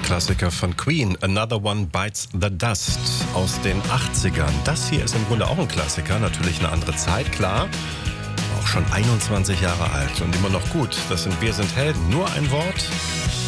Klassiker von Queen, Another One Bites the Dust aus den 80ern. Das hier ist im Grunde auch ein Klassiker, natürlich eine andere Zeit, klar. Auch schon 21 Jahre alt und immer noch gut. Das sind Wir sind Helden. Nur ein Wort